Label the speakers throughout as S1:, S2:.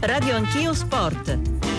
S1: Radio Anch'io Sport.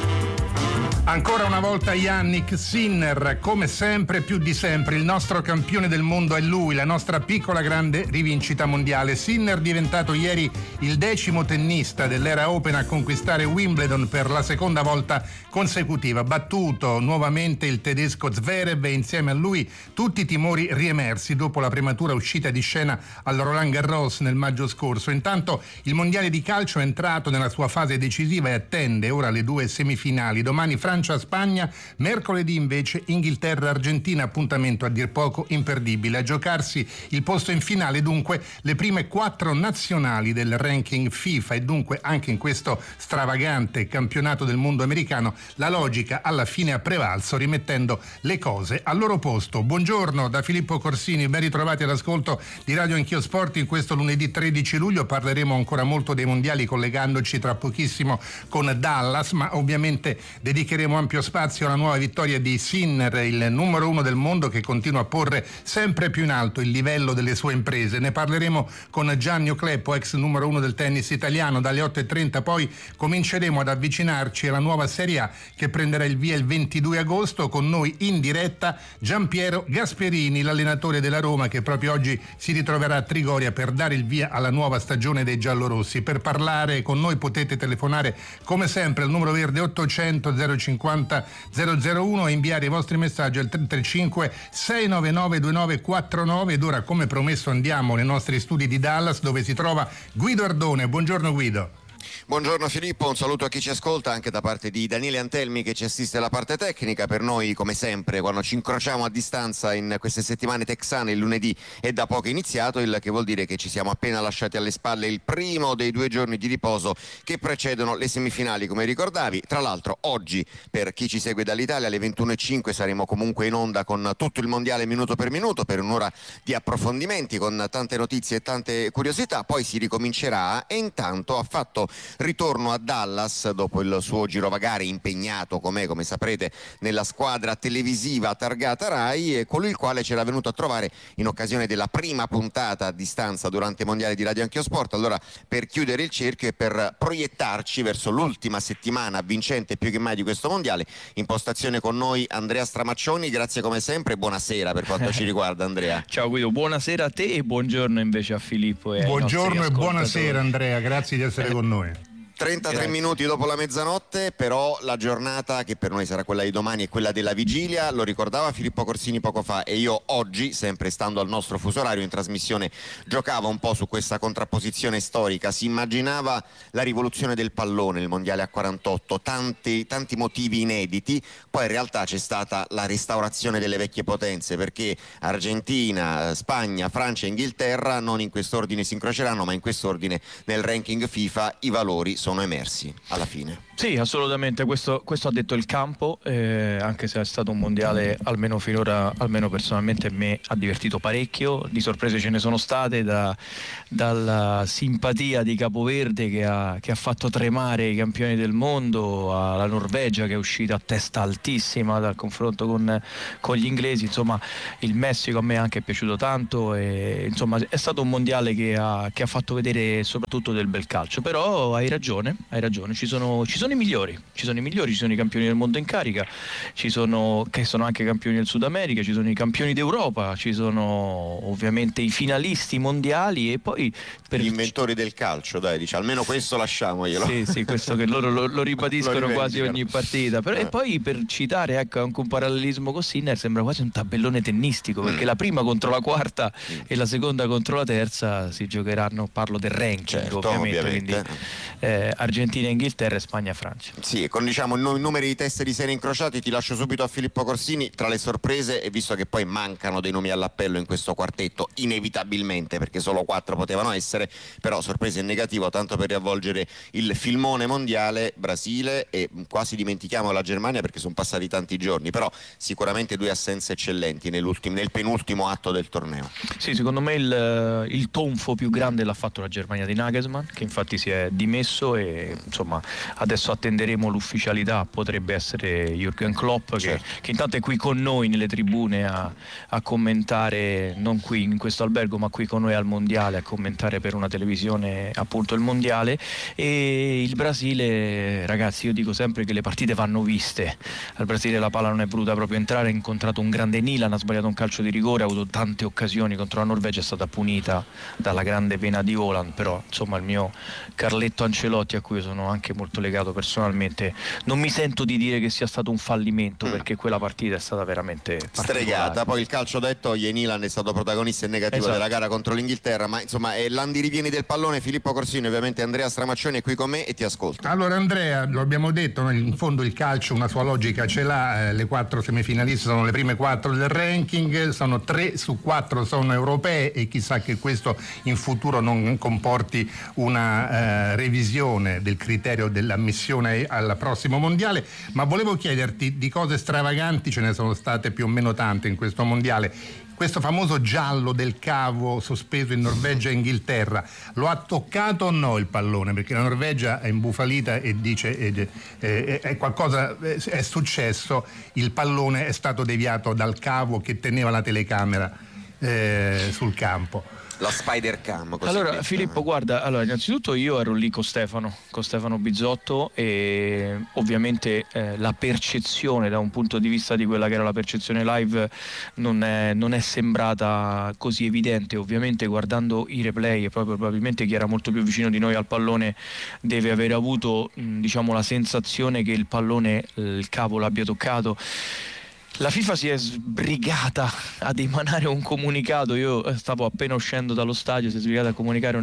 S2: Ancora una volta Yannick Sinner, come sempre, più di sempre, il nostro campione del mondo è lui, la nostra piccola grande rivincita mondiale. Sinner diventato ieri il 10° tennista dell'era Open a conquistare Wimbledon per la seconda volta consecutiva, battuto nuovamente il tedesco Zverev e insieme a lui tutti i timori riemersi dopo la prematura uscita di scena al Roland Garros nel maggio scorso. Intanto il mondiale di calcio è entrato nella sua fase decisiva e attende ora le 2 semifinali. Domani Francia-Spagna, mercoledì invece Inghilterra-Argentina, appuntamento a dir poco imperdibile. A giocarsi il posto in finale dunque le prime 4 nazionali del ranking FIFA e dunque anche in questo stravagante campionato del mondo americano la logica alla fine ha prevalso, rimettendo le cose al loro posto. Buongiorno da Filippo Corsini, ben ritrovati all'ascolto di Radio Anch'io Sport in questo lunedì 13 luglio. Parleremo ancora molto dei mondiali collegandoci tra pochissimo con Dallas, ma ovviamente dedicheremo ampio spazio alla nuova vittoria di Sinner, il numero 1 del mondo che continua a porre sempre più in alto il livello delle sue imprese. Ne parleremo con Gianni Ocleppo, ex numero 1 del tennis italiano, dalle 8:30. Poi cominceremo ad avvicinarci alla nuova Serie A che prenderà il via il 22 agosto. Con noi in diretta Giampiero Gasperini, l'allenatore della Roma, che proprio oggi si ritroverà a Trigoria per dare il via alla nuova stagione dei giallorossi. Per parlare con noi potete telefonare come sempre al numero verde 800 050 001 e inviare i vostri messaggi al 335 699 2949. Ed ora, come promesso, andiamo nei nostri studi di Dallas dove si trova Guido Ardone. Buongiorno Guido.
S3: Buongiorno Filippo, un saluto a chi ci ascolta anche da parte di Daniele Antelmi che ci assiste alla parte tecnica. Per noi, come sempre, quando ci incrociamo a distanza in queste settimane texane, il lunedì è da poco iniziato, il che vuol dire che ci siamo appena lasciati alle spalle il primo dei 2 giorni di riposo che precedono le semifinali, come ricordavi. Tra l'altro oggi, per chi ci segue dall'Italia, alle 21:05 saremo comunque in onda con tutto il mondiale minuto per minuto per un'ora di approfondimenti con tante notizie e tante curiosità. Poi si ricomincerà e intanto ha fatto ritorno a Dallas dopo il suo girovagare impegnato come saprete nella squadra televisiva targata Rai, e colui il quale c'era venuto a trovare in occasione della prima puntata a distanza durante i mondiali di Radio Anch'io Sport. Allora, per chiudere il cerchio e per proiettarci verso l'ultima settimana vincente più che mai di questo mondiale, in postazione con noi Andrea Stramaccioni. Grazie come sempre, buonasera per quanto ci riguarda Andrea.
S4: Ciao Guido, buonasera a te e buongiorno invece a Filippo e
S2: buongiorno e buonasera Andrea, grazie di essere con noi.
S3: 33
S4: Grazie.
S3: minuti dopo la mezzanotte, però la giornata che per noi sarà quella di domani è quella della vigilia, lo ricordava Filippo Corsini poco fa, e io oggi, sempre stando al nostro fuso orario in trasmissione, giocavo un po' su questa contrapposizione storica. Si immaginava la rivoluzione del pallone, il mondiale a 48, tanti motivi inediti, poi in realtà c'è stata la restaurazione delle vecchie potenze, perché Argentina, Spagna, Francia e Inghilterra non in quest'ordine si incroceranno, ma in quest'ordine nel ranking FIFA i valori sono emersi alla fine.
S4: Sì, assolutamente, questo ha detto il campo, anche se è stato un mondiale, almeno finora, almeno personalmente me ha divertito parecchio. Di sorprese ce ne sono state, dalla simpatia di Capoverde che ha fatto tremare i campioni del mondo, alla Norvegia che è uscita a testa altissima dal confronto con gli inglesi. Insomma, il Messico a me anche è piaciuto tanto, e insomma è stato un mondiale che ha fatto vedere soprattutto del bel calcio. Però hai ragione, ci sono i migliori, ci sono i campioni del mondo in carica, che sono anche campioni del Sud America, ci sono i campioni d'Europa, ci sono ovviamente i finalisti mondiali, e poi
S3: gli inventori del calcio, dai, dice, almeno questo lasciamoglielo.
S4: Sì, questo che loro lo ribadiscono quasi ogni partita. Però, e poi per citare anche un parallelismo con Sinner, sembra quasi un tabellone tennistico, perché la prima contro la quarta e la seconda contro la terza si giocheranno, parlo del ranking,
S3: certo,
S4: ovviamente. Quindi Argentina, Inghilterra e Spagna, Francia.
S3: Sì, con i numeri di teste di serie incrociati ti lascio subito a Filippo Corsini. Tra le sorprese, e visto che poi mancano dei nomi all'appello in questo quartetto inevitabilmente, perché solo 4 potevano essere, però sorprese in negativo, tanto per riavvolgere il filmone mondiale, Brasile, e quasi dimentichiamo la Germania perché sono passati tanti giorni, però sicuramente 2 assenze eccellenti nel penultimo atto del torneo.
S4: Sì, secondo me il tonfo più grande l'ha fatto la Germania di Nagelsmann, che infatti si è dimesso tutto, e insomma adesso attenderemo l'ufficialità, potrebbe essere Jürgen Klopp,
S3: certo,
S4: che intanto è qui con noi nelle tribune a commentare, non qui in questo albergo ma qui con noi al mondiale, a commentare per una televisione appunto il mondiale. E il Brasile, ragazzi, io dico sempre che le partite vanno viste. Al Brasile la palla non è voluta proprio entrare, ha incontrato un grande Milan, ha sbagliato un calcio di rigore, ha avuto tante occasioni contro la Norvegia, è stata punita dalla grande pena di Haaland, però insomma il mio Carletto Ancelotti, a cui sono anche molto legato personalmente, non mi sento di dire che sia stato un fallimento, perché quella partita è stata veramente
S3: stregata. Poi il calcio detto, Milan è stato protagonista in negativo della gara contro l'Inghilterra, ma insomma l'Andi ripieni del pallone. Filippo Corsini, ovviamente Andrea Stramaccioni è qui con me e ti ascolto.
S2: Allora Andrea, lo abbiamo detto, in fondo il calcio una sua logica ce l'ha, le 4 semifinaliste sono le prime 4 del ranking, sono 3 su 4 sono europee, e chissà che questo in futuro non comporti una revisione del criterio dell'ammissione al prossimo mondiale. Ma volevo chiederti, di cose stravaganti ce ne sono state più o meno tante in questo mondiale. Questo famoso giallo del cavo sospeso in Norvegia e Inghilterra, lo ha toccato o no il pallone? Perché la Norvegia è imbufalita e dice è qualcosa è successo, il pallone è stato deviato dal cavo che teneva la telecamera sul campo.
S3: La Spider Cam.
S4: Allora Filippo, guarda, innanzitutto io ero lì con Stefano Bizzotto, e ovviamente la percezione da un punto di vista di quella che era la percezione live non è sembrata così evidente. Ovviamente guardando i replay, e proprio probabilmente chi era molto più vicino di noi al pallone deve aver avuto diciamo la sensazione che il pallone, il cavo l'abbia toccato. La FIFA si è sbrigata ad emanare un comunicato, io stavo appena uscendo dallo stadio, si è sbrigata a comunicare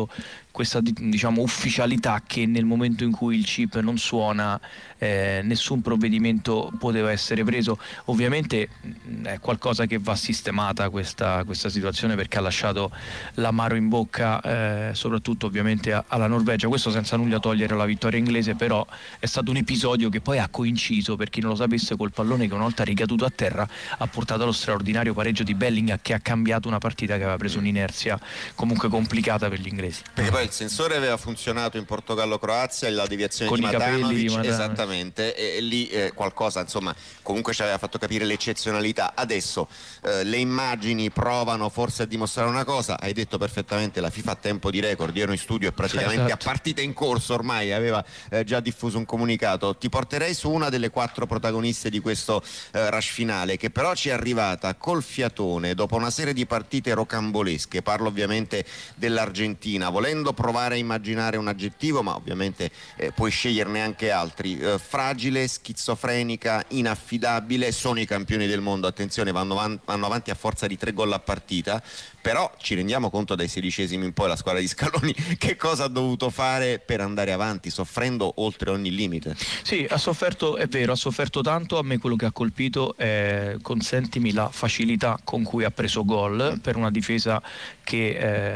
S4: questa diciamo ufficialità che nel momento in cui il chip non suona nessun provvedimento poteva essere preso. Ovviamente è qualcosa che va sistemata questa situazione, perché ha lasciato l'amaro in bocca soprattutto ovviamente alla Norvegia. Questo senza nulla togliere la vittoria inglese, però è stato un episodio che poi ha coinciso, per chi non lo sapesse, col pallone che una volta ricaduto a terra ha portato allo straordinario pareggio di Bellingham, che ha cambiato una partita che aveva preso un'inerzia comunque complicata per gli inglesi.
S3: Perché poi il sensore aveva funzionato in Portogallo-Croazia, la deviazione
S4: con
S3: di
S4: Matanovic,
S3: esattamente, e lì qualcosa insomma comunque ci aveva fatto capire l'eccezionalità. Adesso le immagini provano forse a dimostrare una cosa. Hai detto perfettamente, la FIFA a tempo di record, io ero in studio e praticamente a partita in corso ormai aveva già diffuso un comunicato. Ti porterei su una delle 4 protagoniste di questo rush finale, che però ci è arrivata col fiatone dopo una serie di partite rocambolesche. Parlo ovviamente dell'Argentina, volendo provare a immaginare un aggettivo, ma ovviamente puoi sceglierne anche altri. Fragile, schizofrenica, inaffidabile. Sono i campioni del mondo, attenzione, vanno avanti a forza di 3 gol a partita, però ci rendiamo conto dai 16esimi in poi la squadra di Scaloni che cosa ha dovuto fare per andare avanti, soffrendo oltre ogni limite.
S4: Sì, ha sofferto, è vero, ha sofferto tanto. A me quello che ha colpito è, consentimi, la facilità con cui ha preso gol per una difesa che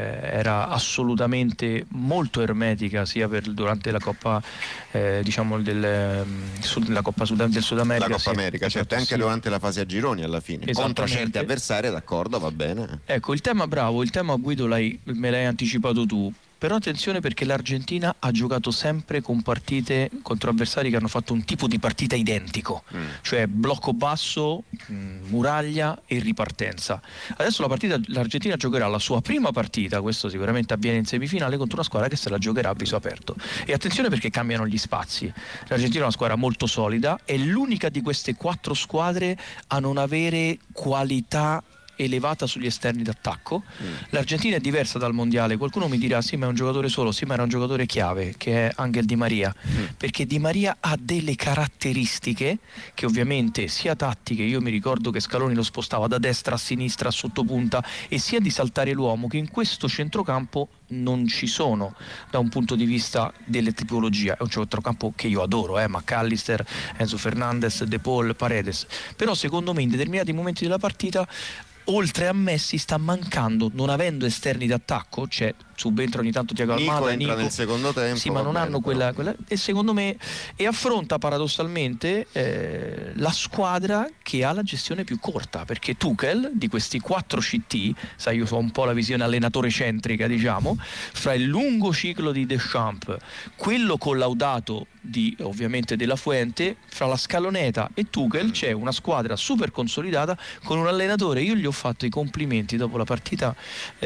S4: era assolutamente molto ermetica, sia durante la Coppa diciamo la Coppa del Sud America,
S3: la Coppa America, certo, anche durante la fase a gironi alla fine contro certi avversari, d'accordo, va bene.
S4: Ecco, il tema Guido me l'hai anticipato tu. Però attenzione, perché l'Argentina ha giocato sempre con partite contro avversari che hanno fatto un tipo di partita identico, cioè blocco basso, muraglia e ripartenza. Adesso l'Argentina giocherà la sua prima partita, questo sicuramente avviene in semifinale, contro una squadra che se la giocherà a viso aperto. E attenzione, perché cambiano gli spazi. L'Argentina è una squadra molto solida, è l'unica di queste 4 squadre a non avere qualità elevata sugli esterni d'attacco. L'Argentina è diversa dal mondiale. Qualcuno mi dirà sì, ma è un giocatore solo. Sì, ma era un giocatore chiave, che è Angel Di Maria, perché Di Maria ha delle caratteristiche che ovviamente sia tattiche, io mi ricordo che Scaloni lo spostava da destra a sinistra a sottopunta, e sia di saltare l'uomo, che in questo centrocampo non ci sono da un punto di vista delle tipologie. È un centrocampo che io adoro, McAllister, Enzo Fernandez, De Paul, Paredes, però secondo me in determinati momenti della partita oltre a Messi sta mancando, non avendo esterni d'attacco, c'è subentra ogni tanto Thiago Almada,
S3: entra nel secondo tempo,
S4: sì, ma non hanno quella e secondo me affronta paradossalmente la squadra che ha la gestione più corta, perché Tuchel di questi 4 CT, sai, io ho un po' la visione allenatore centrica, diciamo, fra il lungo ciclo di Deschamps, quello collaudato di ovviamente Della Fuente, fra la Scaloneta e Tuchel c'è una squadra super consolidata con un allenatore. Io gli ho fatto i complimenti dopo la partita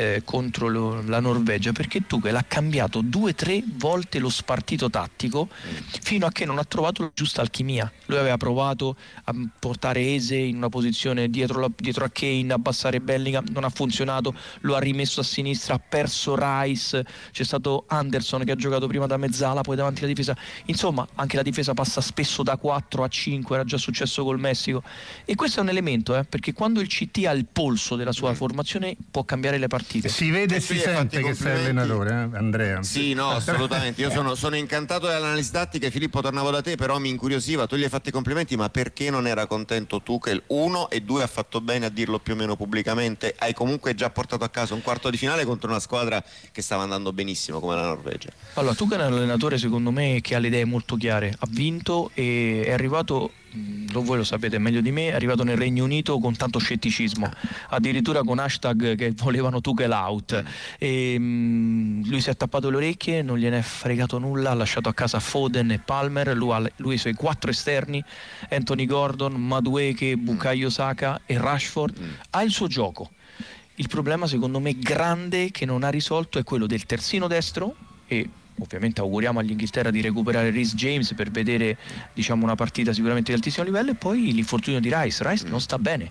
S4: contro la Norvegia, perché Tuchel ha cambiato 2-3 volte lo spartito tattico fino a che non ha trovato la giusta alchimia. Lui aveva provato a portare Eze in una posizione dietro a Kane, abbassare Bellingham, non ha funzionato, lo ha rimesso a sinistra, ha perso Rice, c'è stato Anderson che ha giocato prima da mezzala, poi davanti alla difesa, insomma anche la difesa passa spesso da 4 a 5, era già successo col Messico, e questo è un elemento, perché quando il CT ha il polso della sua formazione può cambiare le partite.
S2: Si vede e si sente che sei allenatore, Andrea.
S3: Sì, no, assolutamente, io sono incantato dall'analisi tattica. Filippo, tornavo da te, però mi incuriosiva, tu gli hai fatto i complimenti, ma perché non era contento Tuchel? 1 e 2, ha fatto bene a dirlo più o meno pubblicamente, hai comunque già portato a casa un quarto di finale contro una squadra che stava andando benissimo come la Norvegia.
S4: Allora, Tuchel è un allenatore secondo me che ha le idee molto chiare, ha vinto e è arrivato, voi lo sapete meglio di me, è arrivato nel Regno Unito con tanto scetticismo, addirittura con hashtag che volevano Tuchel out, e lui si è tappato le orecchie, non gliene è fregato nulla, ha lasciato a casa Foden e Palmer, lui ha i suoi 4 esterni, Anthony Gordon, Madueke, Bukayo Saka e Rashford, ha il suo gioco. Il problema secondo me grande che non ha risolto è quello del terzino destro, e ovviamente auguriamo all'Inghilterra di recuperare Reece James per vedere, diciamo, una partita sicuramente di altissimo livello, e poi l'infortunio di Rice non sta bene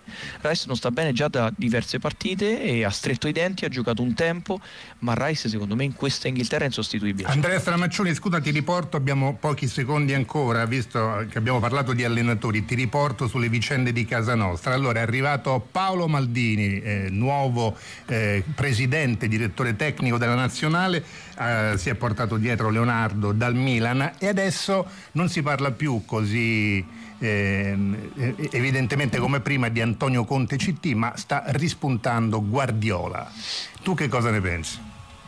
S4: già da diverse partite e ha stretto i denti, ha giocato un tempo, ma Rice secondo me in questa Inghilterra è insostituibile.
S2: Andrea Stramaccioni, scusa, ti riporto, abbiamo pochi secondi ancora, visto che abbiamo parlato di allenatori, ti riporto sulle vicende di casa nostra. Allora è arrivato Paolo Maldini, nuovo presidente, direttore tecnico della nazionale, si è portato dietro Leonardo dal Milan, e adesso non si parla più così evidentemente come prima di Antonio Conte CT, ma sta rispuntando Guardiola. Tu che cosa ne pensi?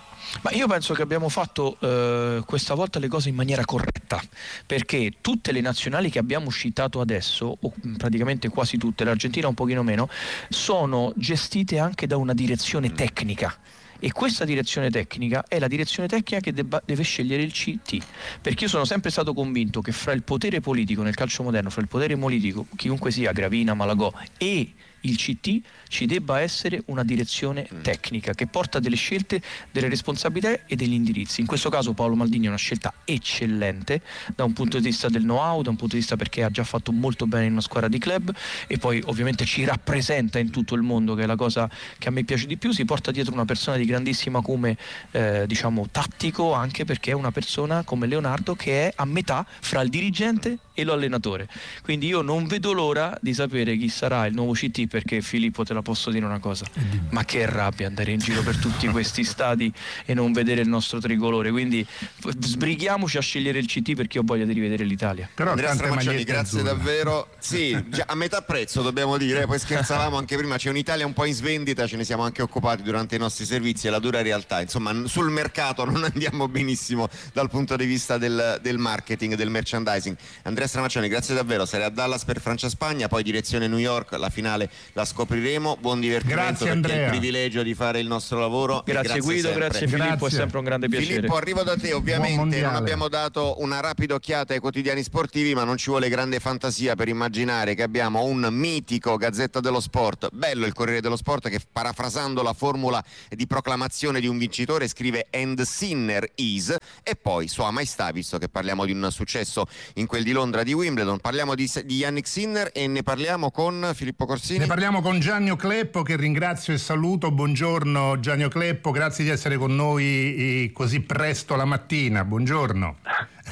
S4: Ma io penso che abbiamo fatto questa volta le cose in maniera corretta, perché tutte le nazionali che abbiamo citato adesso, o praticamente quasi tutte, l'Argentina un pochino meno, sono gestite anche da una direzione tecnica. E questa direzione tecnica è la direzione tecnica che deve scegliere il CT, perché io sono sempre stato convinto che fra il potere politico nel calcio moderno, fra il potere politico, chiunque sia, Gravina, Malagò, e il CT ci debba essere una direzione tecnica che porta delle scelte, delle responsabilità e degli indirizzi. In questo caso Paolo Maldini è una scelta eccellente da un punto di vista del know-how, da un punto di vista perché ha già fatto molto bene in una squadra di club, e poi ovviamente ci rappresenta in tutto il mondo, che è la cosa che a me piace di più. Si porta dietro una persona di grandissimo acume diciamo tattico, anche perché è una persona come Leonardo che è a metà fra il dirigente e l'allenatore, quindi io non vedo l'ora di sapere chi sarà il nuovo CT, perché Filippo, te la posso dire una cosa, ma che rabbia andare in giro per tutti questi stadi e non vedere il nostro tricolore, quindi sbrighiamoci a scegliere il CT, perché ho voglia di rivedere l'Italia.
S3: Però Andrea Stramaccioni, grazie davvero. Sì, già a metà prezzo dobbiamo dire, poi scherzavamo anche prima, c'è un'Italia un po' in svendita, ce ne siamo anche occupati durante i nostri servizi, è la dura realtà, insomma sul mercato non andiamo benissimo dal punto di vista del marketing, del merchandising. Andrea Stramaccioni, grazie davvero, sarei a Dallas per Francia-Spagna, poi direzione New York, la finale la scopriremo. Buon divertimento,
S2: grazie,
S3: perché
S2: Andrea.
S3: è il privilegio di fare il nostro lavoro.
S4: Grazie Guido,
S3: sempre.
S4: grazie Filippo,
S2: Grazie.
S4: è sempre un grande piacere.
S3: Filippo, arrivo da te, ovviamente non abbiamo dato una rapida occhiata ai quotidiani sportivi, ma non ci vuole grande fantasia per immaginare che abbiamo un mitico Gazzetta dello Sport, bello il Corriere dello Sport, che parafrasando la formula di proclamazione di un vincitore scrive "and Sinner is", e poi Sua Maestà, visto che parliamo di un successo in quel di Londra di Wimbledon, parliamo di Yannick Sinner e ne parliamo con Filippo Corsini.
S2: Ne parliamo con Gianni Cleppo, che ringrazio e saluto. Buongiorno Gianni Cleppo, grazie di essere con noi così presto la mattina. Buongiorno.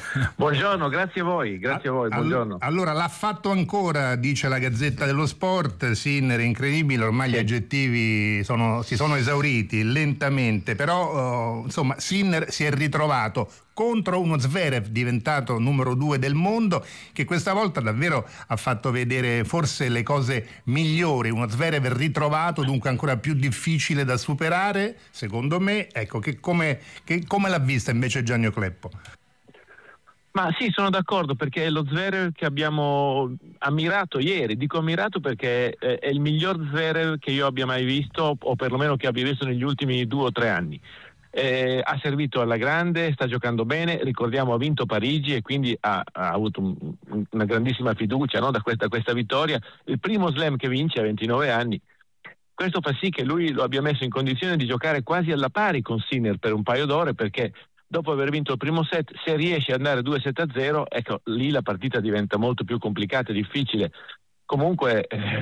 S1: Buongiorno, grazie a voi, buongiorno.
S2: Allora, l'ha fatto ancora, dice la Gazzetta dello Sport. Sinner, incredibile, ormai gli aggettivi si sono esauriti lentamente, però insomma Sinner si è ritrovato contro uno Zverev diventato numero 2 del mondo, che questa volta davvero ha fatto vedere forse le cose migliori. Uno Zverev ritrovato, dunque ancora più difficile da superare, secondo me. Ecco, come l'ha vista invece Gianni Cleppo?
S1: Ma sì, sono d'accordo, perché è lo Zverev che abbiamo ammirato ieri. Dico ammirato perché è il miglior Zverev che io abbia mai visto, o perlomeno che abbia visto negli ultimi 2 o 3 anni. Ha servito alla grande, sta giocando bene, ricordiamo ha vinto Parigi e quindi ha avuto una grandissima fiducia, no, da questa vittoria, il primo slam che vince a 29 anni. Questo fa sì che lui lo abbia messo in condizione di giocare quasi alla pari con Sinner per un paio d'ore, perché dopo aver vinto il primo set, se riesce ad andare 2-7-0, ecco, lì la partita diventa molto più complicata e difficile. Comunque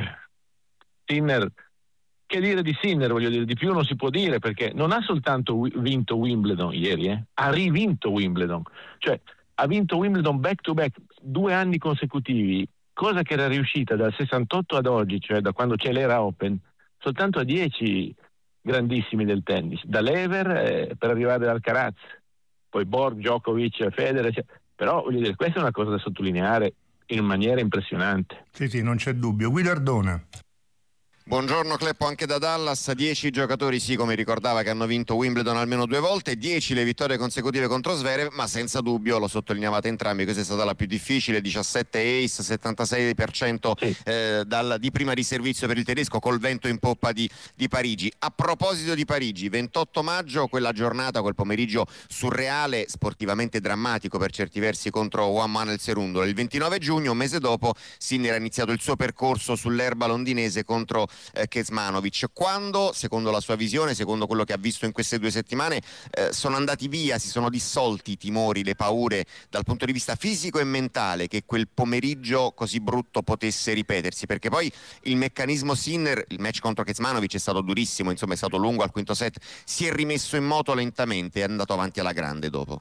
S1: Sinner, che dire di Sinner, voglio dire, di più non si può dire, perché non ha soltanto vinto Wimbledon ieri, ha rivinto Wimbledon, cioè ha vinto Wimbledon back to back 2 anni consecutivi, cosa che era riuscita dal 68 ad oggi, cioè da quando c'è l'era Open, soltanto a 10 grandissimi del tennis, da Lever per arrivare ad Alcaraz, poi Borg, Djokovic, Federer, però voglio dire, questa è una cosa da sottolineare in maniera impressionante.
S2: Sì, non c'è dubbio. Guido Ardona.
S3: Buongiorno Cleppo anche da Dallas. 10 giocatori, sì, come ricordava, che hanno vinto Wimbledon almeno 2 volte, 10 le vittorie consecutive contro Zverev, ma senza dubbio, lo sottolineavate entrambi, questa è stata la più difficile, 17 ace, 76% di prima di servizio per il tedesco, col vento in poppa di Parigi. A proposito di Parigi, 28 maggio, quella giornata, quel pomeriggio surreale, sportivamente drammatico per certi versi contro Juan Manuel Cerundolo. Il 29 giugno, un mese dopo, Sinner ha iniziato il suo percorso sull'erba londinese contro Kecmanovic, quando, secondo la sua visione, secondo quello che ha visto in queste 2 settimane, sono andati via, si sono dissolti i timori, le paure dal punto di vista fisico e mentale che quel pomeriggio così brutto potesse ripetersi, perché poi il meccanismo Sinner, il match contro Kecmanovic è stato durissimo, insomma è stato lungo, al quinto set si è rimesso in moto lentamente e è andato avanti alla grande dopo.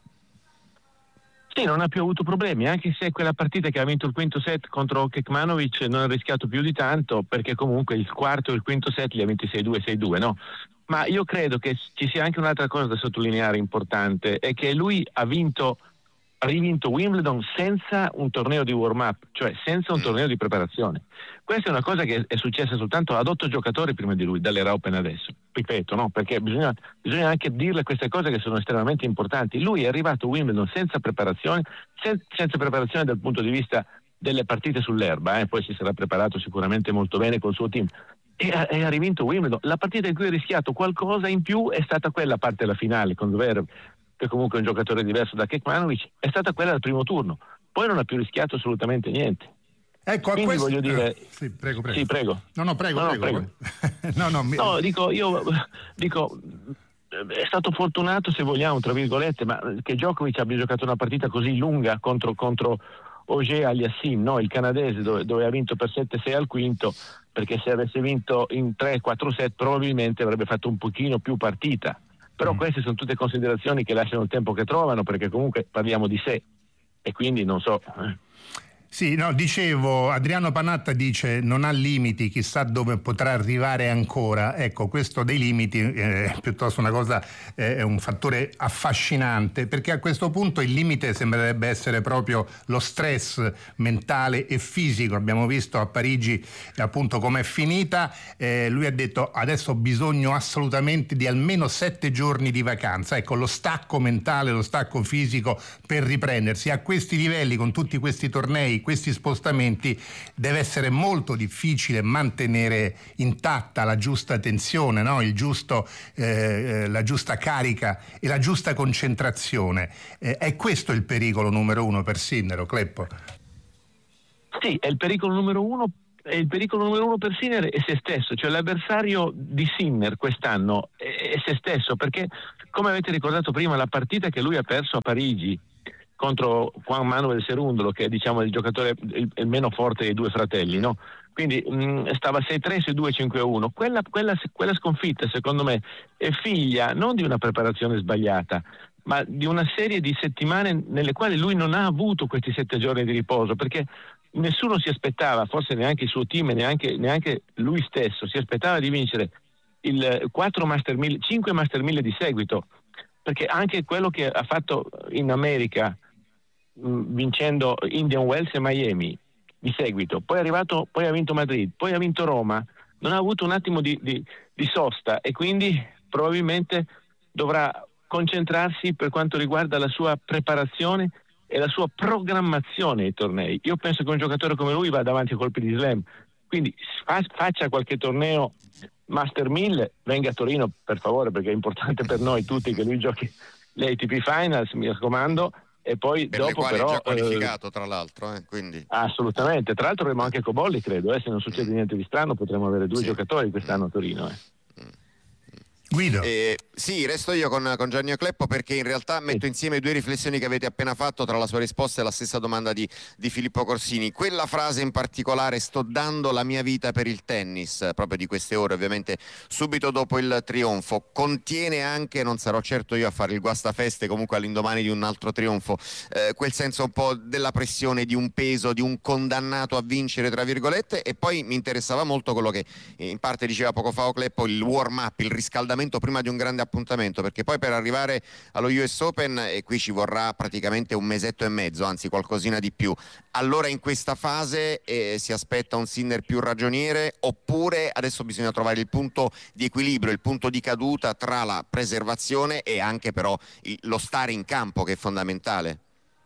S1: Sì, non ha più avuto problemi, anche se quella partita che ha vinto il quinto set contro Kecmanovic non ha rischiato più di tanto, perché comunque il quarto e il quinto set li ha vinti 6-2, 6-2, no? Ma io credo che ci sia anche un'altra cosa da sottolineare importante, è che lui ha rivinto Wimbledon senza un torneo di warm-up, cioè senza un torneo di preparazione. Questa è una cosa che è successa soltanto ad 8 giocatori prima di lui, dall'era Open adesso. Ripeto, no? Perché bisogna anche dirle queste cose che sono estremamente importanti. Lui è arrivato a Wimbledon senza preparazione, senza preparazione dal punto di vista delle partite sull'erba, poi si sarà preparato sicuramente molto bene col suo team. E ha rivinto Wimbledon. La partita in cui ha rischiato qualcosa in più è stata quella, a parte la finale con Zverev, che comunque è un giocatore diverso da Kecmanovic, è stata quella del primo turno. Poi non ha più rischiato assolutamente niente.
S2: Ecco, a
S1: quindi
S2: questo
S1: voglio dire.
S2: Sì, prego.
S1: Sì, prego.
S2: No, prego.
S1: No, dico, è stato fortunato, se vogliamo, tra virgolette, ma che Djokovic abbia giocato una partita così lunga contro Auger Aliassime, no? Il canadese, dove ha vinto per 7-6 al quinto, perché se avesse vinto in 3-4 set probabilmente avrebbe fatto un pochino più partita. Però queste sono tutte considerazioni che lasciano il tempo che trovano, perché comunque parliamo di sé e quindi non so.
S2: Sì, no, dicevo, Adriano Panatta dice non ha limiti, chissà dove potrà arrivare ancora. Ecco, questo dei limiti è piuttosto una cosa, è un fattore affascinante, perché a questo punto il limite sembrerebbe essere proprio lo stress mentale e fisico. Abbiamo visto a Parigi appunto com'è finita, lui ha detto adesso ho bisogno assolutamente di almeno 7 giorni di vacanza. Ecco, lo stacco mentale, lo stacco fisico per riprendersi a questi livelli, con tutti questi tornei, questi spostamenti, deve essere molto difficile mantenere intatta la giusta tensione, no? La giusta carica e la giusta concentrazione. È questo il pericolo numero 1 per Sinner, Cleppo?
S1: Sì, è il pericolo numero 1. E il pericolo numero 1 per Sinner è se stesso, cioè l'avversario di Sinner quest'anno è se stesso, perché come avete ricordato prima, la partita che lui ha perso a Parigi contro Juan Manuel Cerundolo, che è, diciamo, il giocatore il meno forte dei 2 fratelli, no? Quindi stava 6-3, 6-2, 5-1. Quella sconfitta, secondo me, è figlia non di una preparazione sbagliata, ma di una serie di settimane nelle quali lui non ha avuto questi 7 giorni di riposo, perché nessuno si aspettava, forse neanche il suo team e neanche lui stesso, si aspettava di vincere il 4 Master 1000, 5 Master 1000 di seguito, perché anche quello che ha fatto in America, vincendo Indian Wells e Miami di seguito, poi ha vinto Madrid, poi ha vinto Roma, non ha avuto un attimo di sosta, e quindi probabilmente dovrà concentrarsi per quanto riguarda la sua preparazione e la sua programmazione ai tornei. Io penso che un giocatore come lui vada avanti a colpi di slam, quindi faccia qualche torneo Master 1000, venga a Torino per favore, perché è importante per noi tutti che lui giochi le ATP Finals, mi raccomando, e poi
S3: per
S1: dopo
S3: le quali
S1: però
S3: è già qualificato tra l'altro, quindi
S1: assolutamente, tra l'altro avremo anche Cobolli, credo, se non succede niente di strano potremo avere 2 giocatori quest'anno a Torino.
S2: Guido.
S3: Sì, resto io con Gianni Cleppo, perché in realtà metto insieme 2 riflessioni che avete appena fatto tra la sua risposta e la stessa domanda di Filippo Corsini. Quella frase in particolare, sto dando la mia vita per il tennis, proprio di queste ore, ovviamente subito dopo il trionfo, contiene anche, non sarò certo io a fare il guastafeste comunque all'indomani di un altro trionfo, quel senso un po' della pressione, di un peso, di un condannato a vincere tra virgolette. E poi mi interessava molto quello che in parte diceva poco fa Cleppo, il warm up, il riscaldamento prima di un grande appuntamento, perché poi per arrivare allo US Open, e qui ci vorrà praticamente un mesetto e mezzo, anzi qualcosina di più. Allora in questa fase si aspetta un Sinner più ragioniere, oppure adesso bisogna trovare il punto di equilibrio, il punto di caduta tra la preservazione e anche però lo stare in campo, che è fondamentale?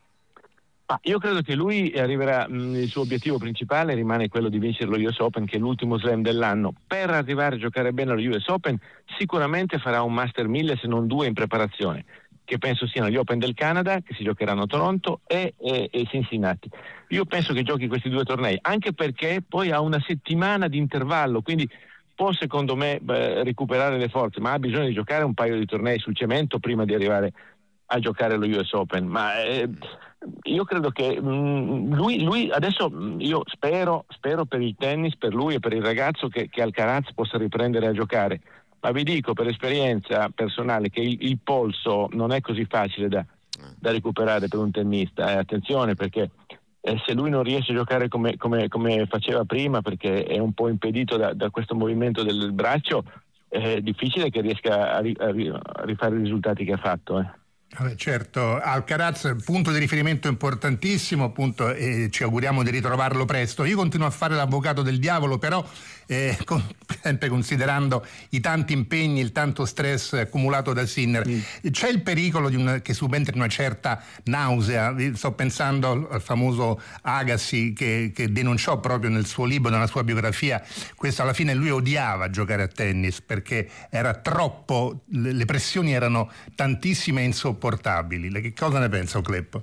S1: Io credo che lui arriverà, il suo obiettivo principale rimane quello di vincere lo US Open, che è l'ultimo slam dell'anno. Per arrivare a giocare bene allo US Open sicuramente farà un Master 1000, se non 2 in preparazione, che penso siano gli Open del Canada, che si giocheranno a Toronto, e Cincinnati. Io penso che giochi questi 2 tornei, anche perché poi ha una settimana di intervallo, quindi può secondo me recuperare le forze, ma ha bisogno di giocare un paio di tornei sul cemento prima di arrivare a giocare lo US Open. Ma io credo che lui adesso, io spero per il tennis, per lui e per il ragazzo, che Alcaraz possa riprendere a giocare, ma vi dico per esperienza personale che il polso non è così facile da recuperare per un tennista, attenzione, perché se lui non riesce a giocare come faceva prima, perché è un po' impedito da questo movimento del braccio, è difficile che riesca a rifare i risultati che ha fatto.
S2: Certo, Alcaraz punto di riferimento importantissimo, appunto, e ci auguriamo di ritrovarlo presto. Io continuo a fare l'avvocato del diavolo, però sempre considerando i tanti impegni, il tanto stress accumulato da Sinner, c'è il pericolo che subentri una certa nausea. Sto pensando al famoso Agassi che denunciò proprio nel suo libro, nella sua biografia, questo. Alla fine lui odiava giocare a tennis perché era troppo, le pressioni erano tantissime e insopportabili. Che cosa ne pensa Cleppo?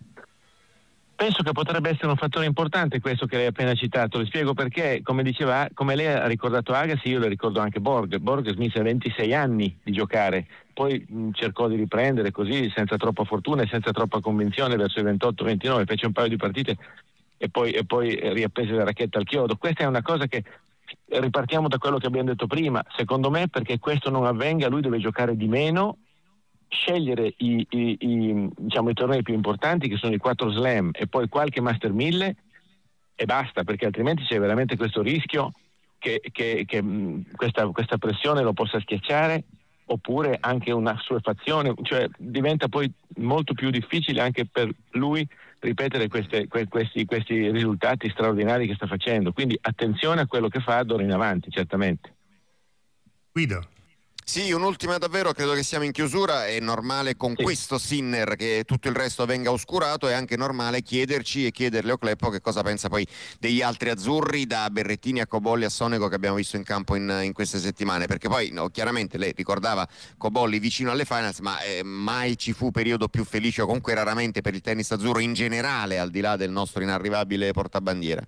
S1: Penso che potrebbe essere un fattore importante questo che lei ha appena citato. Le spiego perché, come lei ha ricordato Agassi, io le ricordo anche Borg. Borg smise a 26 anni di giocare, poi cercò di riprendere così senza troppa fortuna e senza troppa convinzione verso i 28-29, fece un paio di partite e poi riappese la racchetta al chiodo. Questa è una cosa che, ripartiamo da quello che abbiamo detto prima, secondo me perché questo non avvenga lui deve giocare di meno, scegliere i tornei più importanti, che sono i 4 slam e poi qualche Master 1000, e basta, perché altrimenti c'è veramente questo rischio che questa pressione lo possa schiacciare, oppure anche una assuefazione, cioè diventa poi molto più difficile anche per lui ripetere questi risultati straordinari che sta facendo. Quindi attenzione a quello che fa d'ora in avanti, certamente.
S2: Guido.
S3: Sì, un'ultima davvero, credo che siamo in chiusura. È normale con questo Sinner che tutto il resto venga oscurato, è anche normale chiederci e chiederle a Cleppo che cosa pensa poi degli altri azzurri, da Berrettini a Cobolli a Sonego, che abbiamo visto in campo in queste settimane, perché poi chiaramente lei ricordava Cobolli vicino alle finals, ma mai ci fu periodo più felice, o comunque raramente, per il tennis azzurro in generale, al di là del nostro inarrivabile portabandiera.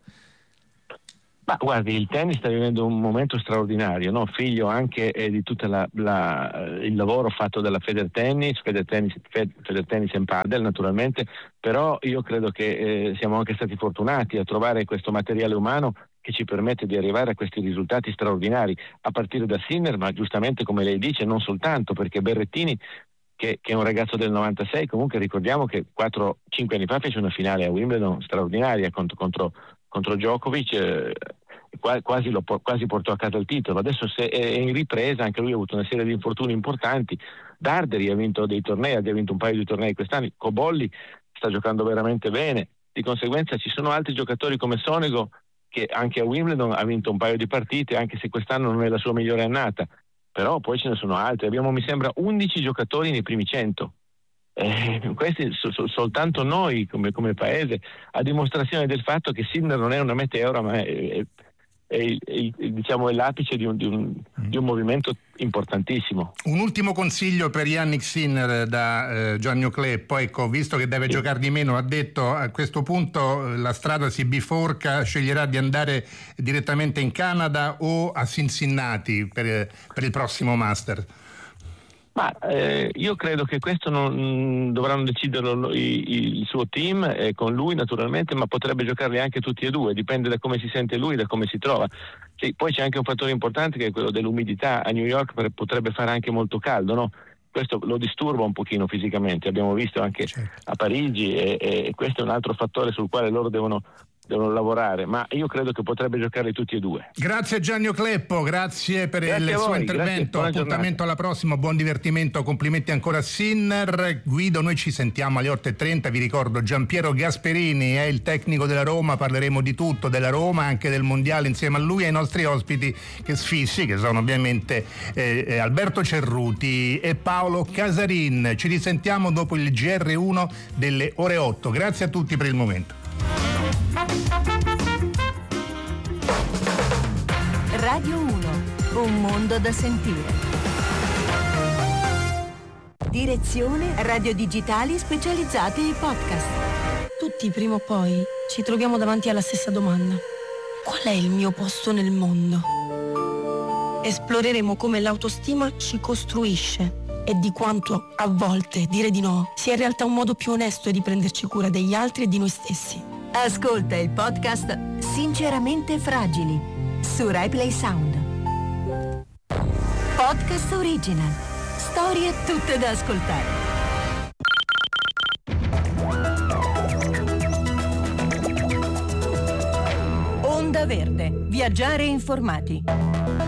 S1: Ma guardi, il tennis sta vivendo un momento straordinario, no? Figlio anche di tutto il lavoro fatto dalla Federtennis and Padel, naturalmente, però io credo che siamo anche stati fortunati a trovare questo materiale umano che ci permette di arrivare a questi risultati straordinari, a partire da Sinner, ma giustamente come lei dice non soltanto, perché Berrettini che è un ragazzo del 96. Comunque ricordiamo che 4-5 anni fa fece una finale a Wimbledon straordinaria contro Djokovic, quasi portò a casa il titolo. Adesso è in ripresa, anche lui ha avuto una serie di infortuni importanti. Darderi ha vinto dei tornei, ha vinto un paio di tornei quest'anno. Cobolli sta giocando veramente bene, di conseguenza ci sono altri giocatori come Sonego, che anche a Wimbledon ha vinto un paio di partite, anche se quest'anno non è la sua migliore annata, però poi ce ne sono altri. Abbiamo, mi sembra, 11 giocatori nei primi 100. Questi soltanto noi come paese, a dimostrazione del fatto che Sinner non è una meteora, ma è l'apice di un movimento importantissimo.
S2: Un ultimo consiglio per Jannik Sinner da Gianni Cleppo. Ecco, visto che deve giocare di meno, ha detto a questo punto la strada si biforca, sceglierà di andare direttamente in Canada o a Cincinnati per il prossimo Master.
S1: Ma io credo che questo non dovranno deciderlo il suo team, con lui naturalmente, ma potrebbe giocarli anche tutti e due, dipende da come si sente lui, da come si trova. Sì, poi c'è anche un fattore importante che è quello dell'umidità. A New York potrebbe fare anche molto caldo, no? Questo lo disturba un pochino fisicamente, abbiamo visto anche a Parigi, e questo è un altro fattore sul quale loro devono lavorare, ma io credo che potrebbe giocarli tutti e due.
S2: Grazie Gianni Cleppo, grazie per il suo intervento, appuntamento alla prossima, buon divertimento, complimenti ancora a Sinner. Guido, noi ci sentiamo alle 8:30, vi ricordo Giampiero Gasperini è il tecnico della Roma, parleremo di tutto, della Roma, anche del mondiale insieme a lui e ai nostri ospiti che sono ovviamente Alberto Cerruti e Paolo Casarin. Ci risentiamo dopo il GR1 delle ore 8. Grazie a tutti per il momento.
S5: Radio 1, un mondo da sentire. Direzione Radio Digitali specializzate in podcast.
S6: Tutti prima o poi ci troviamo davanti alla stessa domanda: qual è il mio posto nel mondo? Esploreremo come l'autostima ci costruisce e di quanto a volte dire di no sia in realtà un modo più onesto di prenderci cura degli altri e di noi stessi.
S5: Ascolta il podcast Sinceramente Fragili su RaiPlay Sound. Podcast original. Storie tutte da ascoltare. Onda Verde. Viaggiare informati.